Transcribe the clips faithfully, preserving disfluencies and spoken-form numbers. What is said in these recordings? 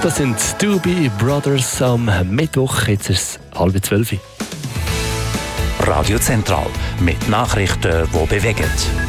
Das sind Doobie Brothers am Mittwoch, jetzt ist es halb zwölf. Radio Zentral mit Nachrichten, die bewegen.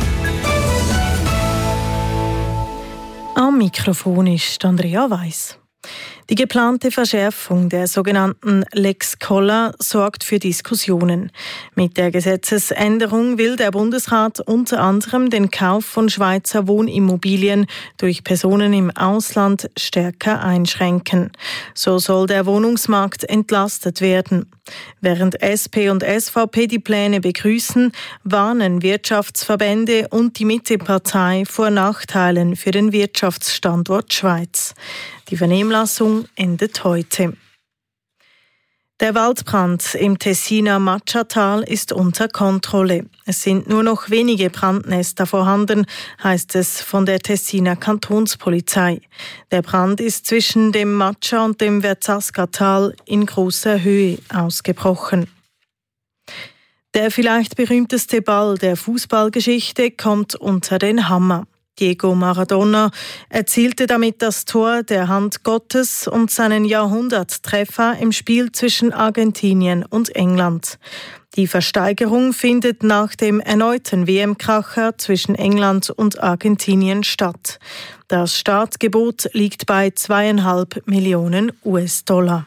Am Mikrofon ist Andrea Weiss. Die geplante Verschärfung der sogenannten Lex Koller sorgt für Diskussionen. Mit der Gesetzesänderung will der Bundesrat unter anderem den Kauf von Schweizer Wohnimmobilien durch Personen im Ausland stärker einschränken. So soll der Wohnungsmarkt entlastet werden. Während S P und S V P die Pläne begrüßen, warnen Wirtschaftsverbände und die Mittepartei vor Nachteilen für den Wirtschaftsstandort Schweiz. Die Vernehmlassung endet heute. Der Waldbrand im Tessiner Matschatal ist unter Kontrolle. Es sind nur noch wenige Brandnester vorhanden, heißt es von der Tessiner Kantonspolizei. Der Brand ist zwischen dem Matscha und dem Verzasca-Tal in großer Höhe ausgebrochen. Der vielleicht berühmteste Ball der Fußballgeschichte kommt unter den Hammer. Diego Maradona erzielte damit das Tor der Hand Gottes und seinen Jahrhunderttreffer im Spiel zwischen Argentinien und England. Die Versteigerung findet nach dem erneuten W M-Kracher zwischen England und Argentinien statt. Das Startgebot liegt bei zweieinhalb Millionen U S-Dollar.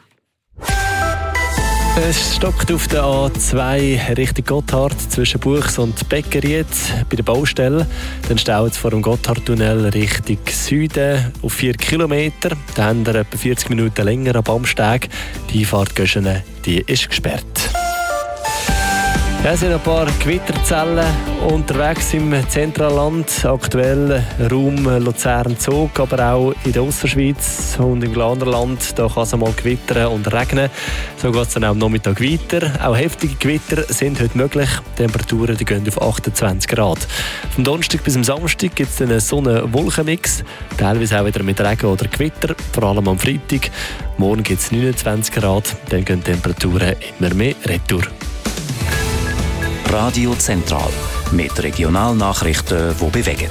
Es stockt auf der A zwei Richtung Gotthard zwischen Buchs und Beckeriet bei der Baustelle. Dann staut es vor dem Gotthardtunnel Richtung Süden auf vier Kilometer. Dann haben wir etwa vierzig Minuten länger am Baumsteg. Die Einfahrt Göschene, die ist gesperrt. Ja, es sind ein paar Gewitterzellen unterwegs im Zentralland. Aktuell Raum Luzern-Zug, aber auch in der Ausserschweiz und im Glanerland. Da kann es mal gewittern und regnen. So geht es dann auch am Nachmittag weiter. Auch heftige Gewitter sind heute möglich. Die Temperaturen die gehen auf achtundzwanzig Grad. Vom Donnerstag bis zum Samstag gibt es einen Sonne-Wolken-Mix. Teilweise auch wieder mit Regen oder Gewitter, vor allem am Freitag. Morgen gibt es neunundzwanzig Grad. Dann gehen die Temperaturen immer mehr retour. Radio Zentral mit Regionalnachrichten, die bewegen.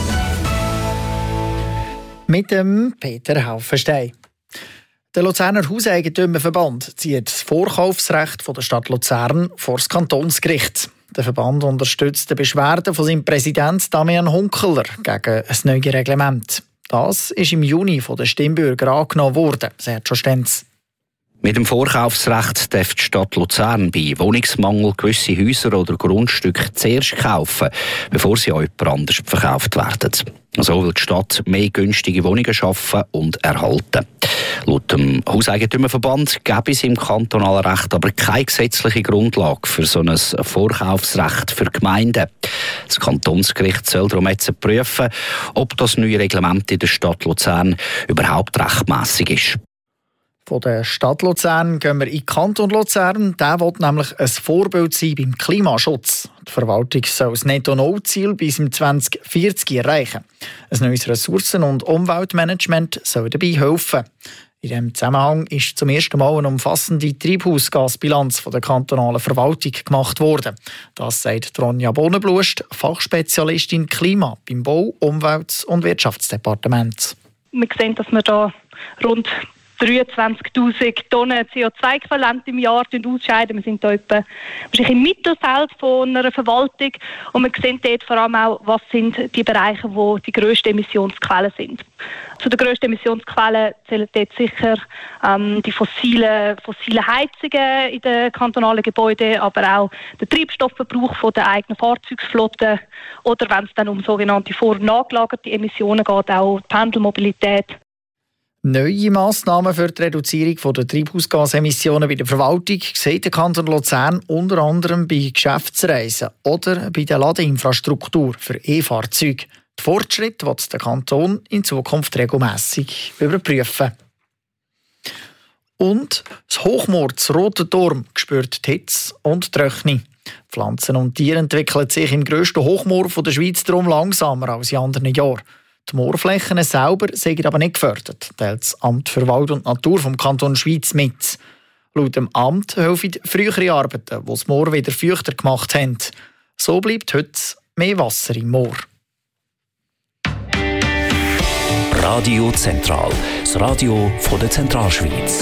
Mit dem Peter Haufenstein. Der Luzerner Hauseigentümerverband zieht das Vorkaufsrecht von der Stadt Luzern vor das Kantonsgericht. Der Verband unterstützt die Beschwerde von seinem Präsident Damian Hunkeler gegen ein neues Reglement. Das ist im Juni von den Stimmbürgern angenommen worden, sagt schon Stenz. Mit dem Vorkaufsrecht darf die Stadt Luzern bei Wohnungsmangel gewisse Häuser oder Grundstücke zuerst kaufen, bevor sie an jemand anders verkauft werden. So will die Stadt mehr günstige Wohnungen schaffen und erhalten. Laut dem Hauseigentümerverband gäbe es im kantonalen Recht aber keine gesetzliche Grundlage für so ein Vorkaufsrecht für Gemeinden. Das Kantonsgericht soll darum jetzt prüfen, ob das neue Reglement in der Stadt Luzern überhaupt rechtmässig ist. Von der Stadt Luzern gehen wir in den Kanton Luzern. Der will nämlich ein Vorbild sein beim Klimaschutz. Die Verwaltung soll das Netto-Null-Ziel bis im zwanzig vierzig erreichen. Ein neues Ressourcen- und Umweltmanagement soll dabei helfen. In diesem Zusammenhang ist zum ersten Mal eine umfassende Treibhausgasbilanz von der kantonalen Verwaltung gemacht worden. Das sagt Ronja Bohnenblust, Fachspezialistin Klima beim Bau-, Umwelt- und Wirtschaftsdepartement. Wir sehen, dass wir da rund dreiundzwanzigtausend Tonnen C O zwei Äquivalent im Jahr ausscheiden. Wir sind da etwa wahrscheinlich im Mittelfeld von einer Verwaltung und wir sehen dort vor allem auch, was sind die Bereiche, wo die grössten Emissionsquellen sind. Zu den grössten Emissionsquellen zählen dort sicher ähm, die fossilen, fossilen Heizungen in den kantonalen Gebäuden, aber auch der Treibstoffverbrauch von der eigenen Fahrzeugsflotte oder wenn es dann um sogenannte vor- und nachgelagerte Emissionen geht, auch die Pendelmobilität. Neue Massnahmen für die Reduzierung der Treibhausgasemissionen bei der Verwaltung sieht der Kanton Luzern unter anderem bei Geschäftsreisen oder bei der Ladeinfrastruktur für E-Fahrzeuge. Die Fortschritte wird der Kanton in Zukunft regelmässig überprüfen. Und das Hochmoor, das Rote Turm, spürt die Hitze und die Trockenheit. Pflanzen und Tiere entwickeln sich im grössten Hochmoor der Schweiz darum langsamer als in anderen Jahren. Die Moorflächen selber sind aber nicht gefördert, teilt das Amt für Wald und Natur vom Kanton Schweiz mit. Laut dem Amt helfen frühere Arbeiten, die das Moor wieder feuchter gemacht haben. So bleibt heute mehr Wasser im Moor. Radio Zentral, das Radio von der Zentralschweiz.